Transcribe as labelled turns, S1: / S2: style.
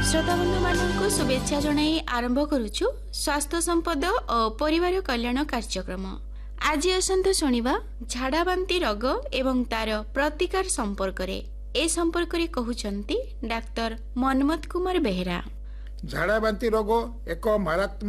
S1: श्रोता बंधु मानक शुभेच्छा जनाई आरंभ करुचु स्वास्थ्य संपद और परिवार कल्याण कार्यक्रम। आज आसंतु शुणिबा झाड़ा बांती रोग एवं तार प्रतिकार संपर्क रे। ए संपर्क रे कहउचंती डाक्टर मनमथ कुमार बेहरा।
S2: झाड़ा बांती रोग एक मारात्मक